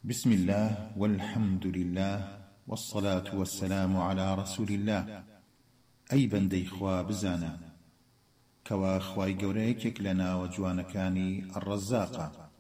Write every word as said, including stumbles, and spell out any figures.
بسم الله والحمد لله والصلاة والسلام على رسول الله. أي بندي خوا بزانا كوا خواي گەورە یەکێک لە ناوە جوانەکانی الرزاقە